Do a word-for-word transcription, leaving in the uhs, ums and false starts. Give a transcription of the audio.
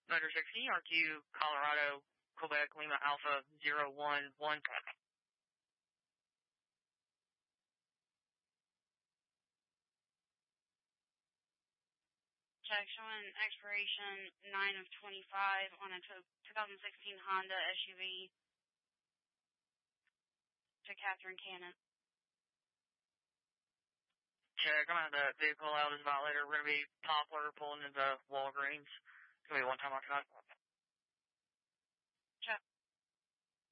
Motor sixty, R Q, Colorado, Quebec, Lima Alpha, zero one one. Check showing expiration nine of twenty-five on a twenty sixteen Honda S U V to Catherine Cannon. Check, I'm gonna have the vehicle out as about later. We're gonna be Poplar pulling into Walgreens. It's gonna be one time occupied.